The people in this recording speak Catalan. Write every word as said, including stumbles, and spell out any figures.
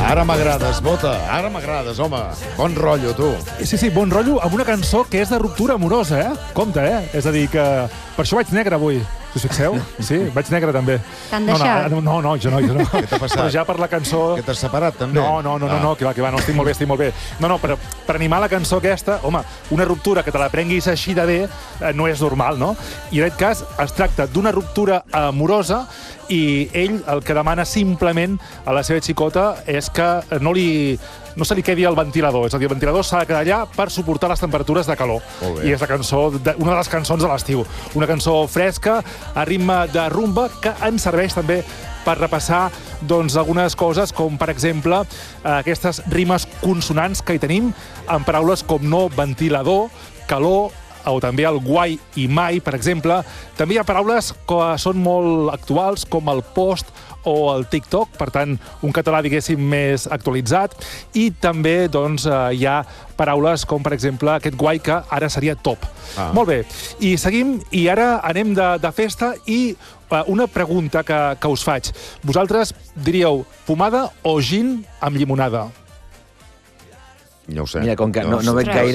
Ara m'agrades, Bota, ara m'agrades, home. Bon rotllo, tu. Sí, sí, bon rotllo amb una cançó que és de ruptura amorosa, eh? Compte, eh? És a dir, que per això vaig negre avui. Us fixeu? Sí, vaig negre també. T'han no, deixat? no, no, no, jo no, jo no. Què t'ha passat? Però ja per la cançó... Que t'has separat, també? No, no, no, no, no, que va, que va, no, estic molt bé, estic molt bé. No, no, per, per animar la cançó aquesta, home, una ruptura que te la prenguis així de bé eh, no és normal, no? I en aquest cas es tracta d'una ruptura amorosa i ell el que demana simplement a la seva xicota és que no li... no se li quedi el ventilador, és a dir, el ventilador s'ha de quedar allà per suportar les temperatures de calor. I és la cançó, de, una de les cançons de l'estiu. Una cançó fresca, a ritme de rumba, que ens serveix també per repassar doncs, algunes coses, com per exemple aquestes rimes consonants que hi tenim en paraules com no, ventilador, calor, o també el guai i mai, per exemple. També hi ha paraules que són molt actuals, com el post o el TikTok, per tant, un català, diguéssim, més actualitzat. I també doncs, hi ha paraules com, per exemple, aquest guai que ara seria top. Ah. Molt bé. I seguim, i ara anem de, de festa, i uh, una pregunta que, que us faig. Vosaltres diríeu pomada o gin amb llimonada? No ho sé. Mira, com que no, no veig gaire,